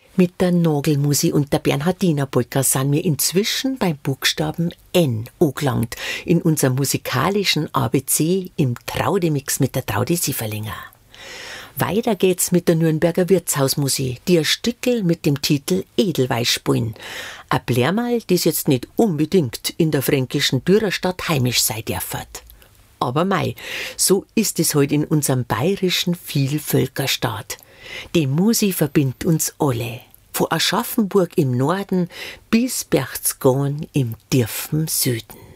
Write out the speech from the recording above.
Mit der Nagelmusi und der Bernhardiner Polka sind wir inzwischen beim Buchstaben N angelangt, in unserem musikalischen ABC im Traudemix mit der Traudi Sieferlinger. Weiter geht's mit der Nürnberger Wirtshausmusik, die ein Stückel mit dem Titel Edelweiß spielen. Ein Blärmal, das jetzt nicht unbedingt in der fränkischen Dürerstadt heimisch sein darf. Aber mei, so ist es heute in unserem bayerischen Vielvölkerstaat. Die Musik verbindet uns alle, von Aschaffenburg im Norden bis Berchtesgaden im tiefen Süden.